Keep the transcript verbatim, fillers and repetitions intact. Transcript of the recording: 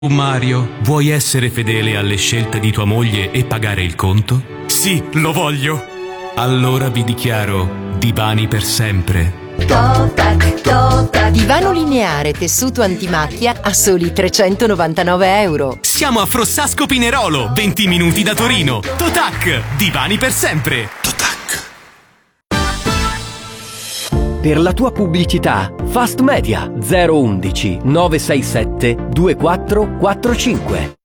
Mario, vuoi essere fedele alle scelte di tua moglie e pagare il conto? Sì, lo voglio! Allora vi dichiaro Divani per sempre. Totac, Totac. Divano lineare tessuto antimacchia a soli trecentonovantanove euro. Siamo a Frossasco Pinerolo, venti minuti da Torino. Totac, Divani per sempre. Totac. Per la tua pubblicità, Fast Media zero uno uno nove sei sette due quattro quattro cinque.